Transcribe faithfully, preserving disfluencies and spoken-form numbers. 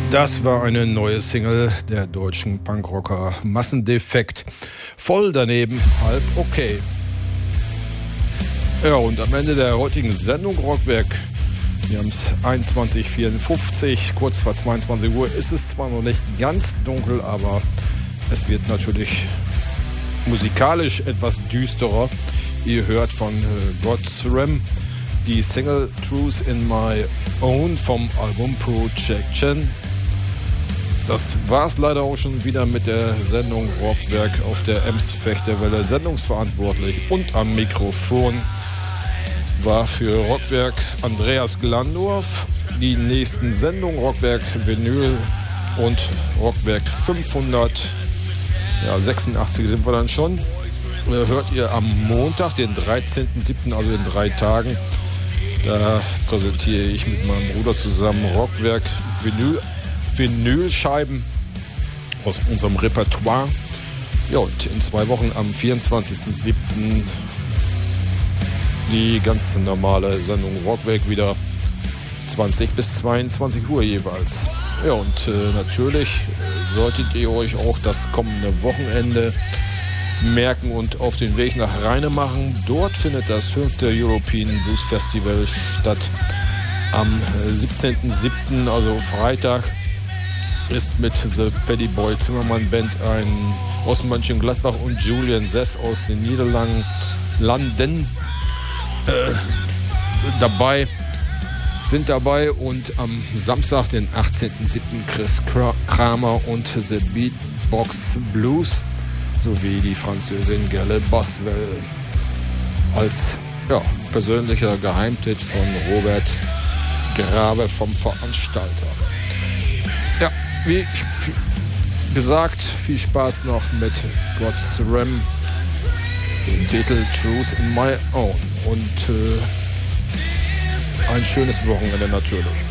Das war eine neue Single der deutschen Punkrocker Massendefekt. Voll daneben, halb okay. Ja, und am Ende der heutigen Sendung Rockwerk, wir haben es einundzwanzig Uhr vierundfünfzig, kurz vor zweiundzwanzig Uhr, ist es zwar noch nicht ganz dunkel, aber es wird natürlich musikalisch etwas düsterer. Ihr hört von äh, God's Ram die Single Truth in My Own vom Album Projection. Das war's leider auch schon wieder mit der Sendung Rockwerk auf der Ems-Fechterwelle. Sendungsverantwortlich und am Mikrofon war für Rockwerk Andreas Glandorf. Die nächsten Sendungen Rockwerk Vinyl und Rockwerk fünfhundertsechsundachtzig sind wir dann schon. Hört ihr am Montag, den dreizehnten siebten, also in drei Tagen. Da präsentiere ich mit meinem Bruder zusammen Rockwerk Vinyl, Vinylscheiben aus unserem Repertoire. Ja, und in zwei Wochen am vierundzwanzigsten siebten die ganz normale Sendung Rockwerk wieder zwanzig bis zweiundzwanzig Uhr jeweils. Ja, und äh, natürlich solltet ihr euch auch das kommende Wochenende merken und auf den Weg nach Rheine machen. Dort findet das fünfte European Blues Festival statt. Am siebzehnten siebten, also Freitag, ist mit The Paddy Boy Zimmermann Band ein aus Mönchengladbach und Julian Sess aus den Niederlanden Landen, äh, dabei, sind dabei. Und am Samstag, den achtzehnten siebten Chris Kramer und The Beatbox Blues sowie die Französin Gelle Boswell als ja, persönlicher Geheimtipp von Robert Grabe vom Veranstalter. Ja, wie gesagt, viel Spaß noch mit God's Ram, dem Titel Truth in My Own, und äh, ein schönes Wochenende natürlich.